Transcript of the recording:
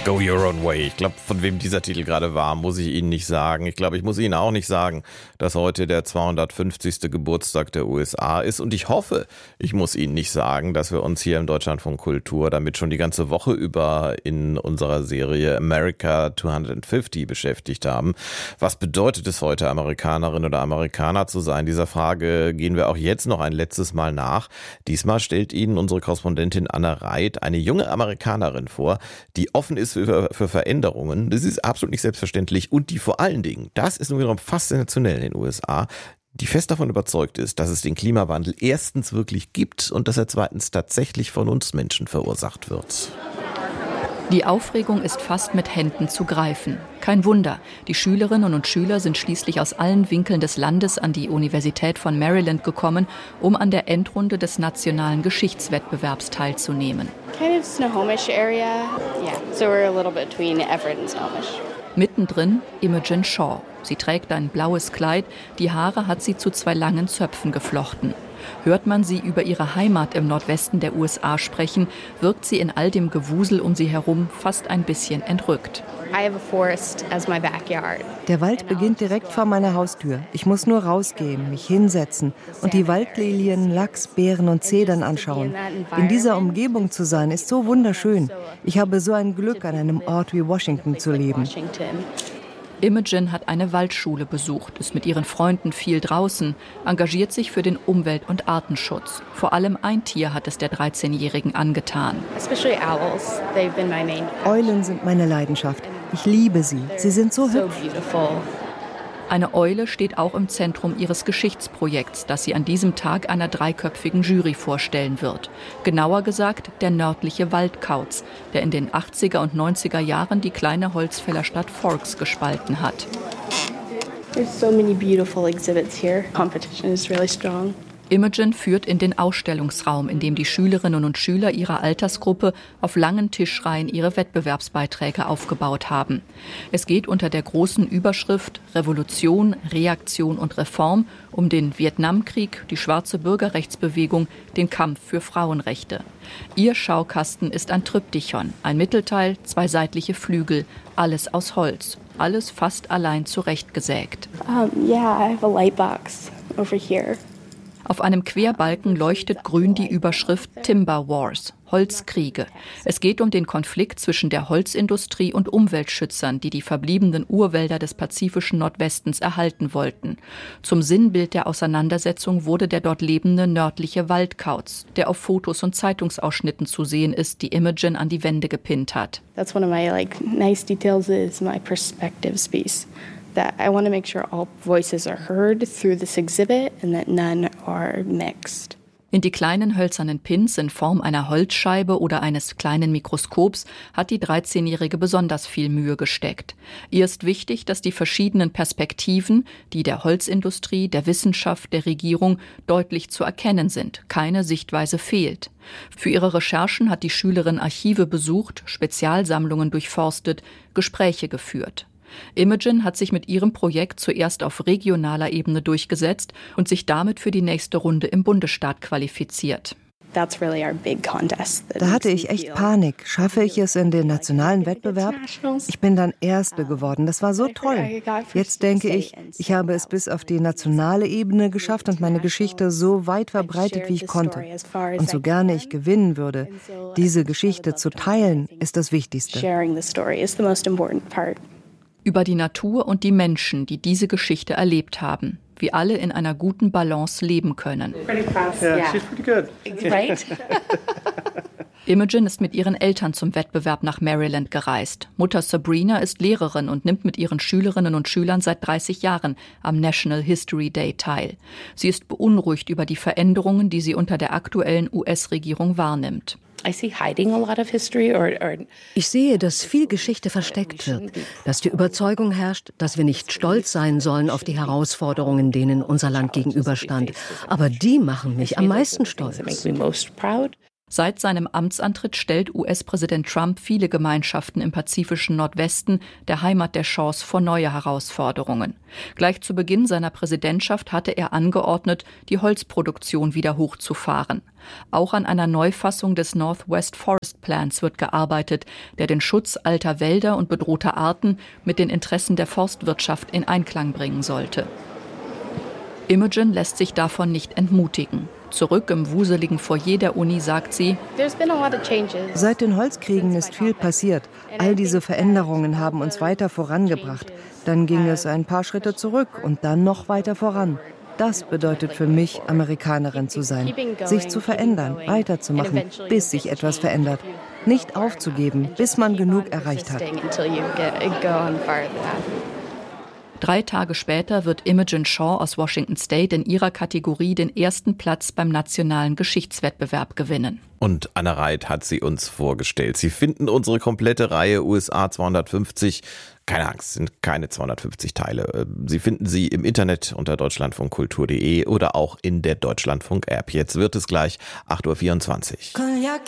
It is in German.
Go Your Own Way. Ich glaube, von wem dieser Titel gerade war, muss ich Ihnen nicht sagen. Ich glaube, ich muss Ihnen auch nicht sagen, dass heute der 250. Geburtstag der USA ist. Und ich hoffe, ich muss Ihnen nicht sagen, dass wir uns hier im Deutschlandfunk Kultur damit schon die ganze Woche über in unserer Serie America 250 beschäftigt haben. Was bedeutet es heute, Amerikanerin oder Amerikaner zu sein? Dieser Frage gehen wir auch jetzt noch ein letztes Mal nach. Diesmal stellt Ihnen unsere Korrespondentin Anna Reit eine junge Amerikanerin vor, die offen ist für Veränderungen. Das ist absolut nicht selbstverständlich und die vor allen Dingen, das ist nun wiederum fast sensationell in den USA, die fest davon überzeugt ist, dass es den Klimawandel erstens wirklich gibt und dass er zweitens tatsächlich von uns Menschen verursacht wird. Die Aufregung ist fast mit Händen zu greifen. Kein Wunder, die Schülerinnen und Schüler sind schließlich aus allen Winkeln des Landes an die Universität von Maryland gekommen, um an der Endrunde des nationalen Geschichtswettbewerbs teilzunehmen. Kind of Snohomish area. Yeah, so we're a little bit between Everett and Snohomish. Mittendrin Imogen Shaw. Sie trägt ein blaues Kleid, die Haare hat sie zu 2 langen Zöpfen geflochten. Hört man sie über ihre Heimat im Nordwesten der USA sprechen, wirkt sie in all dem Gewusel um sie herum fast ein bisschen entrückt. Der Wald beginnt direkt vor meiner Haustür. Ich muss nur rausgehen, mich hinsetzen und die Waldlilien, Lachs, Beeren und Zedern anschauen. In dieser Umgebung zu sein, ist so wunderschön. Ich habe so ein Glück, an einem Ort wie Washington zu leben. Imogen hat eine Waldschule besucht, ist mit ihren Freunden viel draußen, engagiert sich für den Umwelt- und Artenschutz. Vor allem ein Tier hat es der 13-Jährigen angetan. Eulen sind meine Leidenschaft. Ich liebe sie. Sie sind so hübsch. Eine Eule steht auch im Zentrum ihres Geschichtsprojekts, das sie an diesem Tag einer 3-köpfigen Jury vorstellen wird. Genauer gesagt der nördliche Waldkauz, der in den 80er und 90er Jahren die kleine Holzfällerstadt Forks gespalten hat. There's so many beautiful exhibits here. Competition is really strong. Imogen führt in den Ausstellungsraum, in dem die Schülerinnen und Schüler ihrer Altersgruppe auf langen Tischreihen ihre Wettbewerbsbeiträge aufgebaut haben. Es geht unter der großen Überschrift Revolution, Reaktion und Reform um den Vietnamkrieg, die schwarze Bürgerrechtsbewegung, den Kampf für Frauenrechte. Ihr Schaukasten ist ein Triptychon, ein Mittelteil, 2 seitliche Flügel, alles aus Holz, alles fast allein zurechtgesägt. Yeah, I have a light box over here. Auf einem Querbalken leuchtet grün die Überschrift Timber Wars, Holzkriege. Es geht um den Konflikt zwischen der Holzindustrie und Umweltschützern, die die verbliebenen Urwälder des pazifischen Nordwestens erhalten wollten. Zum Sinnbild der Auseinandersetzung wurde der dort lebende nördliche Waldkauz, der auf Fotos und Zeitungsausschnitten zu sehen ist, die Imogen an die Wände gepinnt hat. That's one of my nice details is my perspectives piece. That I want to make sure all voices are heard through this exhibit and that none are mixed. In die kleinen hölzernen Pins in Form einer Holzscheibe oder eines kleinen Mikroskops hat die 13-Jährige besonders viel Mühe gesteckt. Ihr ist wichtig, dass die verschiedenen Perspektiven, die der Holzindustrie, der Wissenschaft, der Regierung, deutlich zu erkennen sind. Keine Sichtweise fehlt. Für ihre Recherchen hat die Schülerin Archive besucht, Spezialsammlungen durchforstet, Gespräche geführt. Imogen hat sich mit ihrem Projekt zuerst auf regionaler Ebene durchgesetzt und sich damit für die nächste Runde im Bundesstaat qualifiziert. Da hatte ich echt Panik. Schaffe ich es in den nationalen Wettbewerb? Ich bin dann Erste geworden. Das war so toll. Jetzt denke ich, ich habe es bis auf die nationale Ebene geschafft und meine Geschichte so weit verbreitet, wie ich konnte. Und so gerne ich gewinnen würde, diese Geschichte zu teilen, ist das Wichtigste. Über die Natur und die Menschen, die diese Geschichte erlebt haben, wie alle in einer guten Balance leben können. Imogen ist mit ihren Eltern zum Wettbewerb nach Maryland gereist. Mutter Sabrina ist Lehrerin und nimmt mit ihren Schülerinnen und Schülern seit 30 Jahren am National History Day teil. Sie ist beunruhigt über die Veränderungen, die sie unter der aktuellen US-Regierung wahrnimmt. Ich sehe, dass viel Geschichte versteckt wird, dass die Überzeugung herrscht, dass wir nicht stolz sein sollen auf die Herausforderungen, denen unser Land gegenüberstand. Aber die machen mich am meisten stolz. Seit seinem Amtsantritt stellt US-Präsident Trump viele Gemeinschaften im pazifischen Nordwesten, der Heimat der Shaws, vor neue Herausforderungen. Gleich zu Beginn seiner Präsidentschaft hatte er angeordnet, die Holzproduktion wieder hochzufahren. Auch an einer Neufassung des Northwest Forest Plans wird gearbeitet, der den Schutz alter Wälder und bedrohter Arten mit den Interessen der Forstwirtschaft in Einklang bringen sollte. Imogen lässt sich davon nicht entmutigen. Zurück im wuseligen Foyer der Uni sagt sie: Seit den Holzkriegen ist viel passiert. All diese Veränderungen haben uns weiter vorangebracht. Dann ging es ein paar Schritte zurück und dann noch weiter voran. Das bedeutet für mich, Amerikanerin zu sein. Sich zu verändern, weiterzumachen, bis sich etwas verändert. Nicht aufzugeben, bis man genug erreicht hat. 3 Tage später wird Imogen Shaw aus Washington State in ihrer Kategorie den ersten Platz beim nationalen Geschichtswettbewerb gewinnen. Und Anna Reit hat sie uns vorgestellt. Sie finden unsere komplette Reihe USA 250. Keine Angst, sind keine 250 Teile. Sie finden sie im Internet unter deutschlandfunkkultur.de oder auch in der Deutschlandfunk-App. Jetzt wird es gleich 8:24 Uhr.